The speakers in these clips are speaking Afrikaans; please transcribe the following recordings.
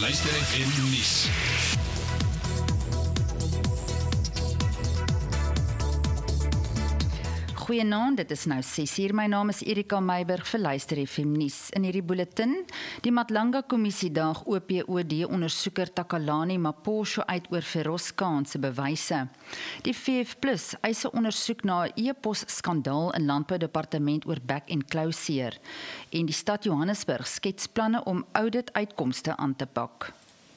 Luister FM nuus. Goeienaand, dit is nou 6uur. My naam is Erika Meiberg vir Luister FM nuus. In hierdie bulletin, die Matlanga Kommissie daag OPOD-ondersoeker Takalani Maposho uit oor Feroz-Khan se bewyse. Die VF+ eis 'n ondersoek na 'n e-pos-skandaal in Landboudepartement oor back and closure. En die stad Johannesburg skets planne om audit-uitkomste aan te pak.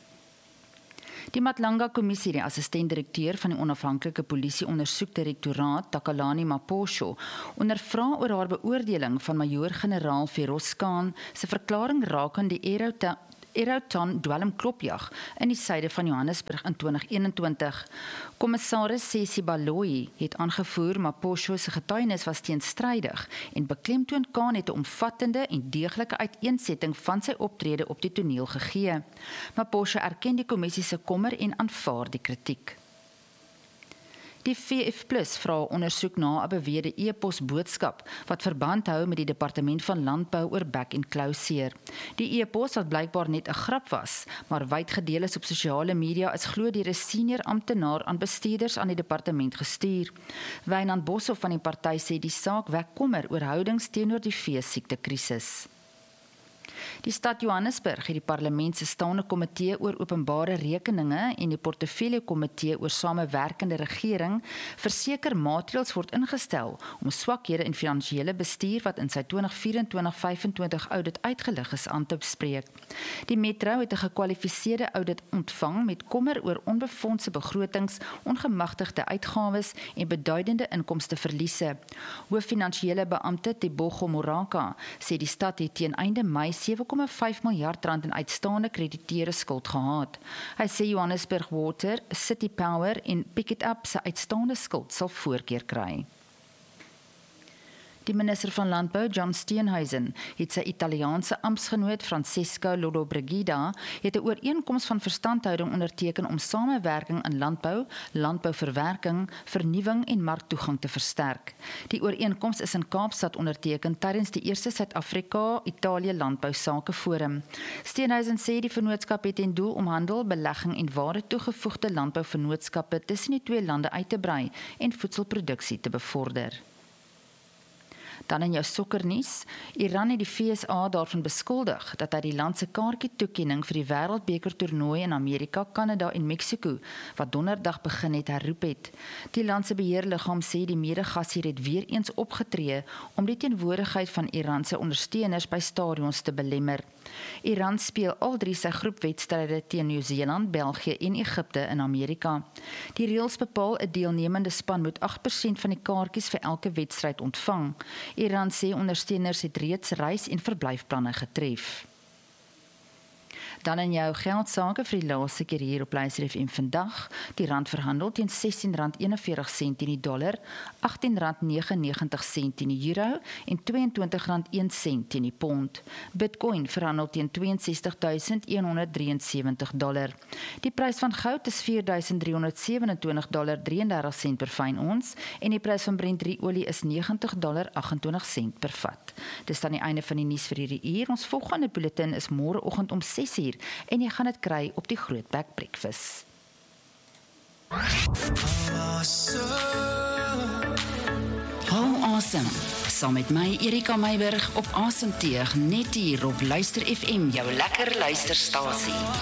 Die Matlanga Kommissie, die assistent-direkteur van die onafhanklike polisie-ondersoekdirektoraat, Takalani Maposho, ondervra oor haar beoordeling van majoor-generaal Feroz-Khan se verklaring rakende die Eroton dwelmklopjag in die suide van Johannesburg in 2021. Kommissaris Sesi Baloyi het aangevoer Maposho se getuienis was teenstrydig en beklemtoon Khan het 'n omvattende en deeglike uiteensetting van sy optrede op die toneel gegee. Maposho erken die kommissie se kommer en aanvaar die kritiek. Die VF+ vra ondersoek na 'n beweerde e-pos boodskap wat verband hou met die Departement van Landbou oor back and closure. Die e-pos wat blykbaar net 'n grap was, maar wyd gedeel is op sosiale media, is glo deur 'n senior amptenaar aan bestuurders aan die departement gestuur. Wynand Boshoff van die party sê die saak wek kommer oor houdings teenoor die veesiektekrisis. Die stad Johannesburg het die parlement se staande komitee oor openbare rekeninge en die portefeulje komitee oor samewerkende regering verseker maatreëls word ingestel om swakhede in finansiële bestuur wat in sy 2024-25 audit uitgelig is aan te bespreek. Die metro het 'n gekwalifiseerde audit ontvang met kommer oor onbefondse begrotings, ongemagtigde uitgawes en beduidende inkomsteverliese. Hooffinansiële beampte Tebogo Moraka sê die stad het teen einde Mei 7,5 miljard rand in uitstaande krediteure skuld gehad. Hy sê Johannesburg Water, City Power en Pick It Up se uitstaande skuld sal voorkeur kry. Die minister van Landbou, John Steenhuisen, het sy Italiaanse amptsgenoot Francesco Lollobrigida het 'n ooreenkoms van verstandhouding onderteken om samewerking in landbou, landbouverwerking, vernuwing en marktoegang te versterk. Die ooreenkoms is in Kaapstad onderteken tydens die eerste Suid-Afrika-Italië Landbousake Forum. Steenhuisen sê die vennootskap het ten doel om handel, belegging en ware toegevoegde landbouvennootskappe tussen die twee lande uit te brei en voedselproduksie te bevorder. Dan in jou sokkernuus, Iran het die VSA daarvan beskuldig dat hy die land se kaartjie-toekenning vir die Wêreldbeker toernooi in Amerika, Kanada en Mexiko, wat donderdag begin het, herroep het. Die land se beheerliggaam sê die mede-gasheer het weer eens opgetree om die teenwoordigheid van Iran se ondersteuners by stadions te belemmer. Iran speel al 3 sy groepwedstryde teen Nieu-Seeland, België en Egipte in Amerika. Die reëls bepaal 'n deelnemende span moet 8% van die kaartjies vir elke wedstryd ontvang. Iran sê ondersteuners het reeds reis- en verblyfplanne getref. Dan in jou geldsaake vir die laaste keer hier op Luister FM vandag. Die rand verhandel teen R16.41 teen die dollar, R18.99 teen die euro en R22.01 teen die pond. Bitcoin verhandel teen $62.173. Die prys van goud is $4.327.33 per fyn ons en die prys van Brent olie is $90.28 per vat. Dis dan die einde van die nuus vir hierdie uur. Ons volgende bulletin is môreoggend om 6uur. En jy gaan dit kry op die Grootbek Breakfast. Hou asem, saam met my Erika Meiberg op Asemteug net hier op Luister FM, jou lekker luisterstasie.